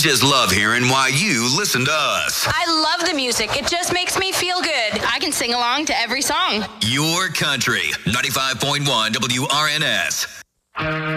just love hearing why you listen to us. I love the music. It just makes me feel good. I can sing along to every song. Your country, 95.1 WRNS.